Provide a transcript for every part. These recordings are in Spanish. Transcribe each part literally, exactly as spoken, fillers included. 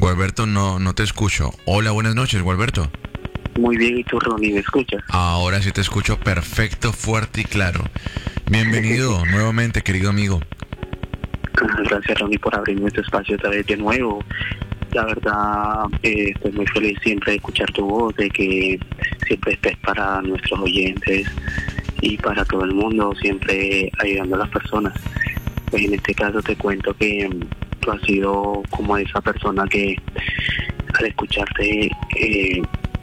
Gualberto, no, no te escucho. Hola, buenas noches, Gualberto. Muy bien, ¿y tú, Ronnie, me escuchas? Ahora sí te escucho perfecto, fuerte y claro. Bienvenido nuevamente, querido amigo. Gracias, Ronnie, por abrirme este espacio otra vez de nuevo. La verdad, eh, estoy muy feliz siempre de escuchar tu voz, de que siempre estés para nuestros oyentes y para todo el mundo, siempre ayudando a las personas. Pues en este caso te cuento que mm, tú has sido como esa persona que al escucharte eh,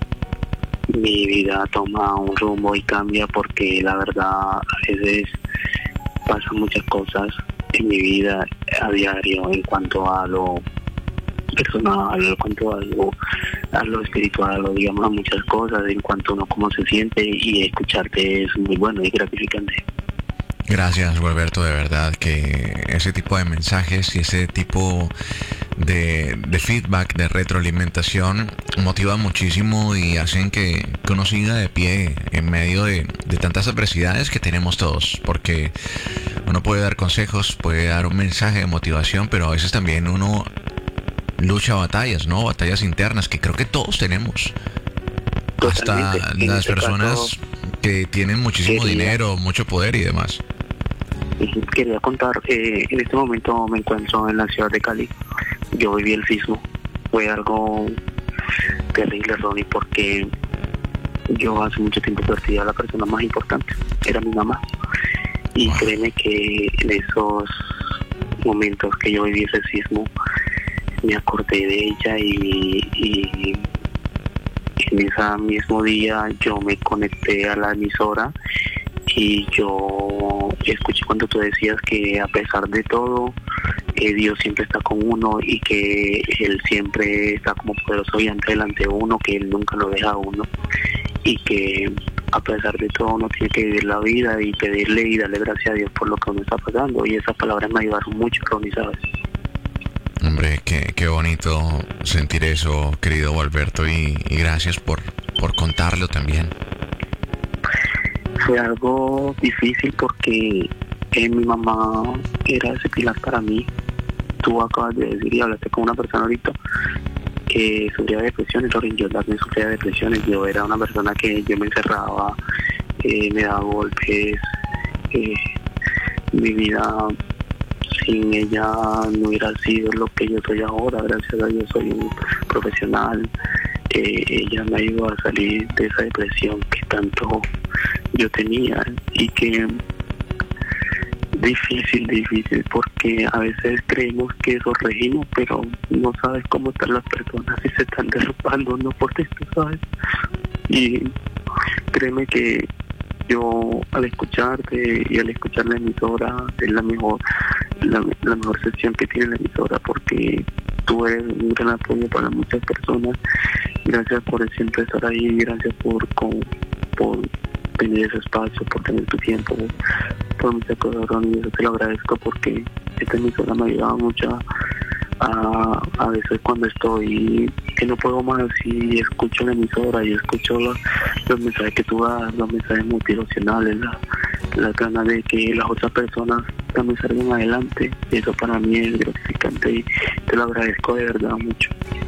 mi vida toma un rumbo y cambia, porque la verdad a veces pasan muchas cosas en mi vida a diario en cuanto a lo personal, en cuanto a lo, a lo espiritual, o digamos a muchas cosas, en cuanto a uno cómo se siente, y escucharte es muy bueno y gratificante. Gracias, Gualberto, de verdad que ese tipo de mensajes y ese tipo de, de feedback, de retroalimentación motivan muchísimo y hacen que, que uno siga de pie en medio de, de tantas adversidades que tenemos todos, porque uno puede dar consejos, puede dar un mensaje de motivación, pero a veces también uno lucha batallas, ¿no? Batallas internas que creo que todos tenemos. Totalmente. Hasta En las este personas caso, que tienen muchísimo quería, dinero, mucho poder y demás. quería contar que en este momento me encuentro en la ciudad de Cali. Yo viví el sismo. Fue algo terrible, Ronnie, porque yo hace mucho tiempo perdí a la persona más importante, era mi mamá. Y Wow. créeme que en esos momentos que yo viví ese sismo, me acordé de ella, y, y en ese mismo día yo me conecté a la emisora y yo escuché cuando tú decías que a pesar de todo, eh, Dios siempre está con uno, y que Él siempre está como poderoso y ante delante de uno, que Él nunca lo deja a uno, y que a pesar de todo uno tiene que vivir la vida y pedirle y darle gracias a Dios por lo que uno está pasando. Y esas palabras me ayudaron mucho, Ronnie, ¿sabes? Hombre, qué, qué bonito sentir eso, querido Gualberto, y, y gracias por, por contarlo también. Fue algo difícil porque eh, mi mamá era ese pilar para mí. Tú acabas de decir y hablaste con una persona ahorita que sufría de depresiones. Loren, yo también sufría de depresiones. Yo era una persona que yo me encerraba, eh, me daba golpes. Eh, mi vida sin ella no hubiera sido lo que yo soy ahora. Gracias a Dios soy un profesional. Eh, ella me ayudó a salir de esa depresión que tanto yo tenía, y que difícil, difícil, porque a veces creemos que eso regimos, pero no sabes cómo están las personas y se están derrumbando no por esto, ¿sabes? Y créeme que yo al escucharte y al escuchar la emisora es la mejor la, la mejor sección que tiene la emisora, porque tú eres un gran apoyo para muchas personas. Gracias por siempre estar ahí, gracias por con, por tener ese espacio, por tener tu tiempo, por muchas cosas, Ronnie, y eso te lo agradezco, porque esta emisora me ha ayudado mucho a, a veces cuando estoy que no puedo más, y escucho la emisora y escucho los, los mensajes que tú das, los mensajes motivacionales, la, la ganas de que las otras personas también salgan adelante. Eso para mí es gratificante y te lo agradezco de verdad mucho.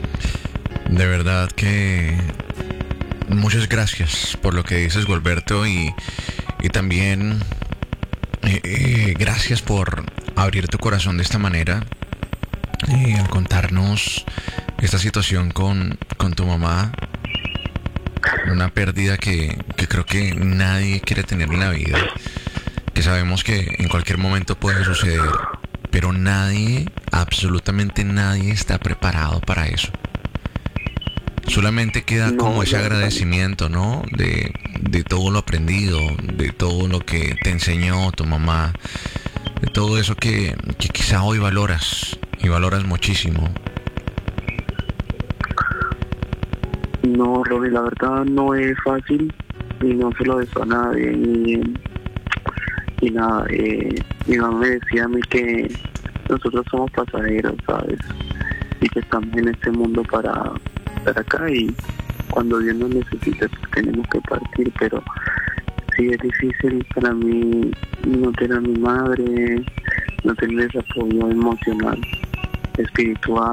De verdad que muchas gracias por lo que dices, Gualberto, y, y también eh, eh, gracias por abrir tu corazón de esta manera, eh, al contarnos esta situación con, con tu mamá, una pérdida que, que creo que nadie quiere tener en la vida, que sabemos que en cualquier momento puede suceder, pero nadie, absolutamente nadie está preparado para eso. Solamente queda No, como ese no, agradecimiento, ¿no? De, de todo lo aprendido, de todo lo que te enseñó tu mamá, de todo eso que, que quizá hoy valoras, y valoras muchísimo. no, Robbie, la verdad no es fácil y no se lo deseo a nadie, ni, ni nada. Eh, mi mamá me decía a mí que nosotros somos pasajeros, ¿sabes? Y que estamos en este mundo para estar acá, y cuando Dios nos necesita pues tenemos que partir. Pero sí es difícil para mí no tener a mi madre, no tener ese apoyo emocional, espiritual.